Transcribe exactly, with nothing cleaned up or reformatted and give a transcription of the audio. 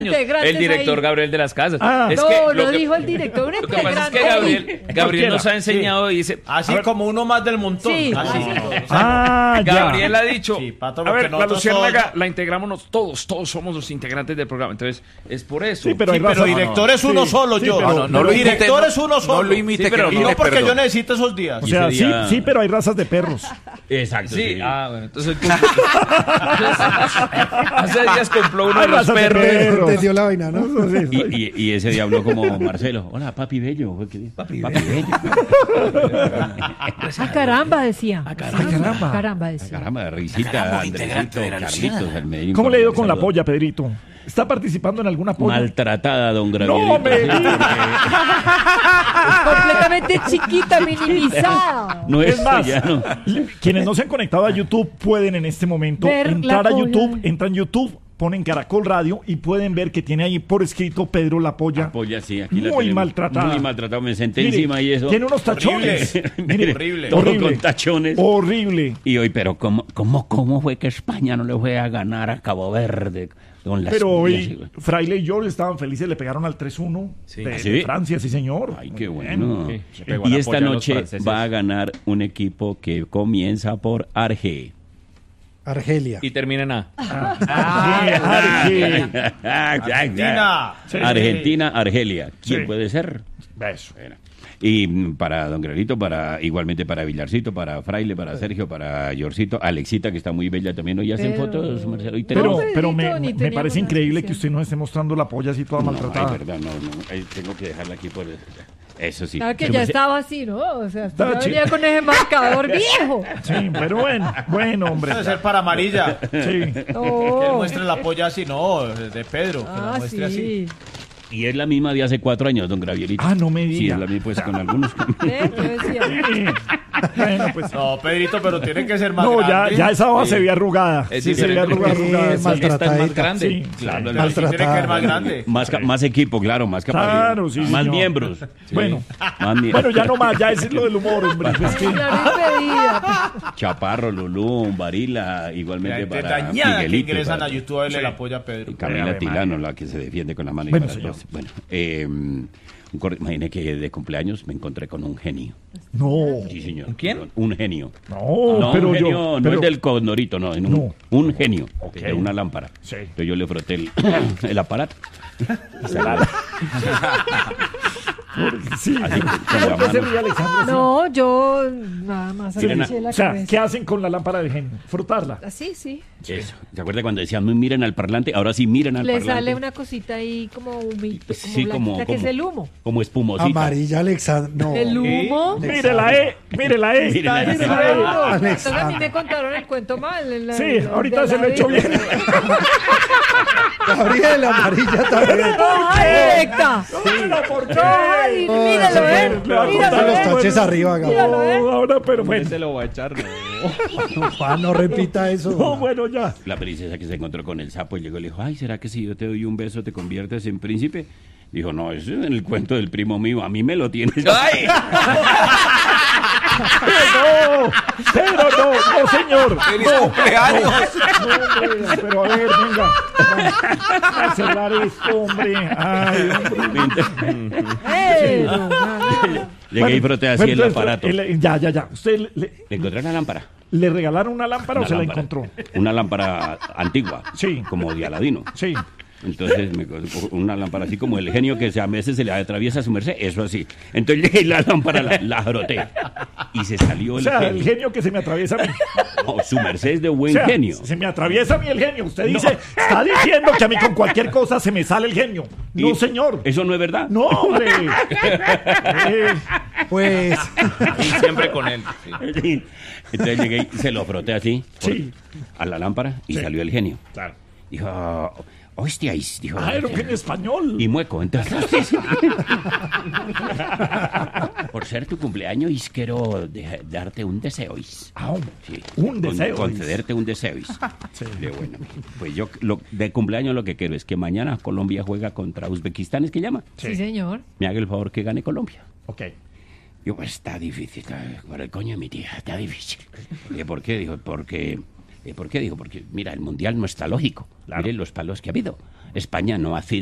El director ahí. Gabriel de las Casas. Ah, es no, que no lo que, dijo el director. Lo que pasa es que Gabriel, Gabriel nos ha enseñado sí. y dice... Así como uno más del montón. Sí. Así. Ah, Gabriel ha dicho... Sí, Pato, a ver, la Luciérnaga todos... la integramos todos, todos somos los integrantes del programa. Entonces, es por eso. Sí, pero, sí, pero director es uno sí, solo, sí, yo. Pero, no, no, no, director es uno solo. No lo imite, sí, pero que no, no porque perdón. yo necesito esos días. O sea, día... sí, sí, pero hay razas de perros. Exacto. Sí, sí. Ah, bueno, entonces... Hace días compró uno de los perros. Te dio la vaina, ¿no? Y, y, y ese día habló como Marcelo. Hola, papi bello. Papi, papi bello. Ah, caramba, decía. Ah, caramba. caramba. caramba decía. Ah, caramba, risita, Andresito, Carlitos, el Medellín. ¿Cómo le ha ido con la polla, Pedrito? ¿Está participando en alguna polla? Maltratada, don Gravielito. ¡No, me completamente chiquita, minimizada. No es, es más, ya no. Quienes no se han conectado a YouTube pueden en este momento ver entrar a polla. YouTube, entran a YouTube, ponen Caracol Radio y pueden ver que tiene ahí por escrito Pedro La Polla. La polla, sí, aquí la muy tenemos. maltratada. Muy maltratada, me senté Mire, encima y eso. Tiene unos tachones. Horrible. Mire, horrible. Todo horrible. con tachones. Horrible. Y hoy, pero ¿cómo, cómo, ¿cómo fue que España no le fue a ganar a Cabo Verde? Con las Pero pollas, hoy Fraile y George estaban felices, le pegaron al tres uno sí. de, ¿Sí? de Francia, sí señor. Ay, qué bueno. Sí, y esta noche va a ganar un equipo que comienza por Arge. Argelia. Y termina en A. Ah, ah, sí, Argentina. Sí. Argentina, Argelia. ¿Quién Sí. puede ser? Eso. Bueno. Y para Don Granito, para igualmente para Villarcito, para Fraile, para Sergio, para Yorcito, Alexita, que está muy bella también. Hoy hacen Pero- fotos, Marcelo. Hoy Pero, tenemos... No, pero Pedrito, me, ni me teníamos parece increíble noticia. que usted nos esté mostrando la polla así toda No, maltratada. ay, verdad, no, no. Ay, tengo que dejarla aquí por... Eso sí. Claro que Pero ya me- estaba así, ¿no? O sea, usted Estaba ya venía con ese marcador viejo. Sí, pero bueno, bueno, hombre. Debe ser para amarilla. Sí. Que él No. muestre la polla así, no, de Pedro. Que la Ah, muestre así. sí. Y es la misma de hace cuatro años, Don Gravielito. Ah, no me Sí, diga. es la misma, pues, con algunos... ¿Eh? Yo decía. Sí. Bueno, pues. No, Pedrito, pero tiene que ser más No, ya, grande. ya esa hoja Sí. se ve arrugada. Es Sí, se ve diferente arrugada. porque arrugada, es sí. más Esta es más Maltratadita. grande. Sí, Claro, Pero sí tiene que ser más grande. Más, ca- más equipo, claro, más capacidad. Claro, sí, Más señor. miembros. Bueno. Más mie- Bueno, ya no más, ya ese es lo del humor, hombre. Es que- La despedida. Chaparro, Lulú, Varila, igualmente Mira, para dañada que Miguelito. ingresan para- a YouTube a verle la polla a Pedro. Camila Ave Tilano, la que se defiende con la mano. y Bueno, para señor. atrás. Bueno, eh, un cor- imagine que de cumpleaños me encontré con un genio. No, Sí, señor. ¿Un quién? Un genio. no, no, pero un genio, yo. no pero- es del condorito, no, en un, No. un genio Ok. de una lámpara. Sí. Entonces yo le froté el, el aparato. Sí, Así, con la ¿Por qué se mano. ríe Alexandra? No, yo nada más Sí. agaché la O sea, cabeza. ¿qué hacen con la lámpara de genio? Frotarla. Así, sí. Eso. ¿Se acuerda cuando decían "No miren al parlante"? Ahora sí miren al Le parlante. sale una cosita ahí como humito, como Sí, blanquita, como, que como, es el humo. como espumosita. Amarilla, Alexandra. No. El humo. Mire la E, mire la E. Mire la E. mire la E. Claro. Entonces a mí Alexandra. me contaron el cuento mal. en la- Sí, en la- ahorita de se la lo he hecho vida. bien. Gabriel, amarilla también. ¡Ay, directa! Pero ¿por qué? ¡Ay, Oh, míralo, se eh! fue. Le va a Con Míralo, contar los eh! taches arriba, Gabriel. Míralo, ¿eh? No, ahora, pero bueno. Se lo va a echar, no. Pa, no repita eso. No, bueno, ya. La princesa que se encontró con el sapo y llegó y le dijo, ay, ¿será que si yo te doy un beso te conviertes en príncipe? Dijo, no, eso es en el cuento del primo mío, a mí me lo tienes. ¡Ay! No, pero no, no, señor. ¡Feliz No, cumpleaños! no, hombre, pero a ver, venga. Vamos a cerrar esto, hombre. Ay, hombre. Eh, no, no, no. Llegué y froté así Bueno, el entonces, aparato. el- ya, ya, ya. ¿Usted le, le- ¿Le encontré una lámpara? le regalaron una lámpara Una o se lámpara. la encontró? Una lámpara antigua. Sí. Como de Aladino. Sí. Entonces, me, una lámpara así como el genio que a veces se le atraviesa a su merced, eso así. Entonces llegué y la lámpara la, la froté. Y se salió O el sea, genio. el genio que se me atraviesa a mí. No, su merced es de buen O sea, genio. se me atraviesa a mí el genio. Usted dice, está diciendo que a mí con cualquier cosa se me sale el genio. No, Y- señor. ¿Eso no es verdad? No, hombre. Eh, Pues, Y siempre con él. sí. Sí. Entonces llegué y se lo froté así por- Sí. a la lámpara y Sí. salió el genio. Claro. Dijo, hostias, dijo. Ah, era un genio español. Y mueco, entonces. Por ser tu cumpleaños, quiero de- darte un deseo. Ah, Sí. un deseo. concederte un deseo. Sí. De bueno, pues yo lo, de cumpleaños lo que quiero es que mañana Colombia juega contra Uzbekistán, ¿es que llama? Sí, señor. Me haga el favor que gane Colombia. Ok. Yo, pues está difícil, está, por el coño de mi tía, está difícil. ¿Y por qué? Dijo, porque... ¿y ¿Por qué? Digo, porque mira, el mundial no está lógico. Claro. Miren los palos que ha habido. España no ha